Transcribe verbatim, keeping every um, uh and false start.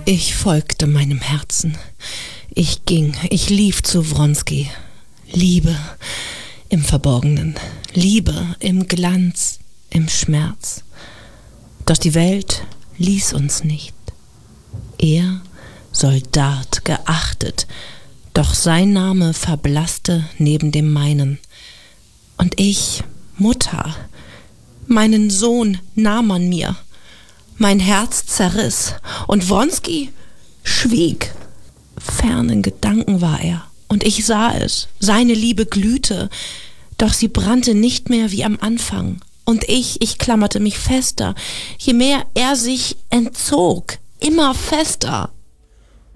Ich folgte meinem Herzen. Ich ging, ich lief zu Wronski. Liebe im Verborgenen, Liebe im Glanz, im Schmerz. Doch die Welt ließ uns nicht. Er, Soldat, geachtet, doch sein Name verblasste neben dem meinen. Und ich, Mutter, meinen Sohn nahm man mir. Mein Herz zerriss und Wronski schwieg. Fernen Gedanken war er und ich sah es. Seine Liebe glühte, doch sie brannte nicht mehr wie am Anfang. Und ich, ich klammerte mich fester, je mehr er sich entzog, immer fester.